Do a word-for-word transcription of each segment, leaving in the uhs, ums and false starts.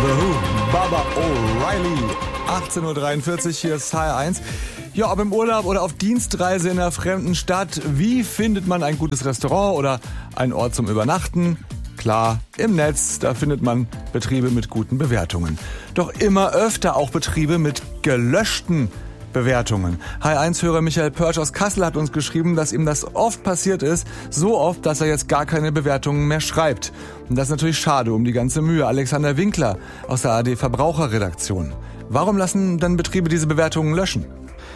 The Who, Baba O'Reilly. achtzehn Uhr dreiundvierzig, hier ist H R eins. Ja, ob im Urlaub oder auf Dienstreise in einer fremden Stadt, wie findet man ein gutes Restaurant oder einen Ort zum Übernachten? Klar, im Netz, da findet man Betriebe mit guten Bewertungen. Doch immer öfter auch Betriebe mit gelöschten Bewertungen. H R eins-Hörer Michael Pörsch aus Kassel hat uns geschrieben, dass ihm das oft passiert ist, so oft, dass er jetzt gar keine Bewertungen mehr schreibt. Und das ist natürlich schade um die ganze Mühe. Alexander Winkler aus der A R D Verbraucherredaktion. Warum lassen dann Betriebe diese Bewertungen löschen?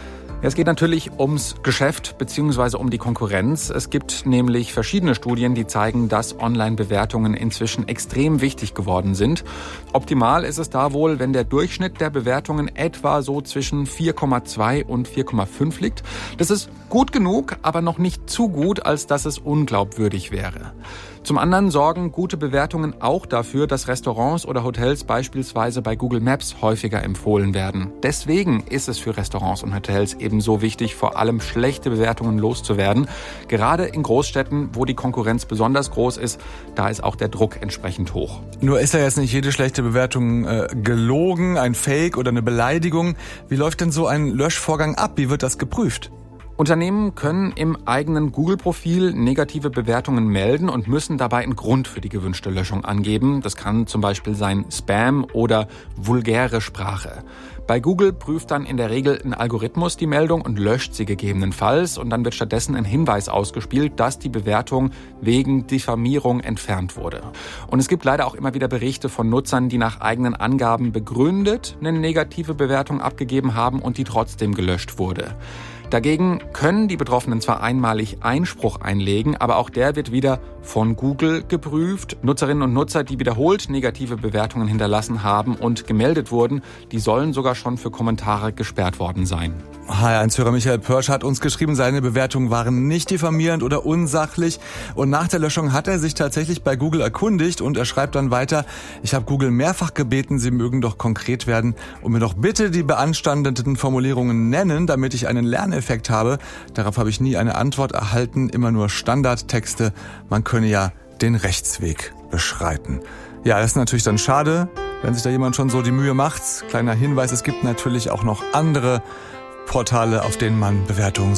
Es geht natürlich ums Geschäft bzw. um die Konkurrenz. Es gibt nämlich verschiedene Studien, die zeigen, dass Online-Bewertungen inzwischen extrem wichtig geworden sind. Optimal ist es da wohl, wenn der Durchschnitt der Bewertungen etwa so zwischen vier Komma zwei und vier Komma fünf liegt. Das ist gut genug, aber noch nicht zu gut, als dass es unglaubwürdig wäre. Zum anderen sorgen gute Bewertungen auch dafür, dass Restaurants oder Hotels beispielsweise bei Google Maps häufiger empfohlen werden. Deswegen ist es für Restaurants und Hotels eben so wichtig, vor allem schlechte Bewertungen loszuwerden. Gerade in Großstädten, wo die Konkurrenz besonders groß ist, da ist auch der Druck entsprechend hoch. Nur ist ja jetzt nicht jede schlechte Bewertung äh, gelogen, ein Fake oder eine Beleidigung. Wie läuft denn so ein Löschvorgang ab? Wie wird das geprüft? Unternehmen können im eigenen Google-Profil negative Bewertungen melden und müssen dabei einen Grund für die gewünschte Löschung angeben. Das kann zum Beispiel sein Spam oder vulgäre Sprache. Bei Google prüft dann in der Regel ein Algorithmus die Meldung und löscht sie gegebenenfalls. Und dann wird stattdessen ein Hinweis ausgespielt, dass die Bewertung wegen Diffamierung entfernt wurde. Und es gibt leider auch immer wieder Berichte von Nutzern, die nach eigenen Angaben begründet eine negative Bewertung abgegeben haben und die trotzdem gelöscht wurde. Dagegen können die Betroffenen zwar einmalig Einspruch einlegen, aber auch der wird wieder von Google geprüft. Nutzerinnen und Nutzer, die wiederholt negative Bewertungen hinterlassen haben und gemeldet wurden, die sollen sogar schon für Kommentare gesperrt worden sein. H R eins-Hörer Michael Pörsch hat uns geschrieben, seine Bewertungen waren nicht diffamierend oder unsachlich. Und nach der Löschung hat er sich tatsächlich bei Google erkundigt und er schreibt dann weiter: Ich habe Google mehrfach gebeten, sie mögen doch konkret werden und mir doch bitte die beanstandeten Formulierungen nennen, damit ich einen Lerneffekt habe. Darauf habe ich nie eine Antwort erhalten, immer nur Standardtexte. Man könne ja den Rechtsweg beschreiten. Ja, das ist natürlich dann schade, wenn sich da jemand schon so die Mühe macht. Kleiner Hinweis, es gibt natürlich auch noch andere Portale, auf denen man Bewertungen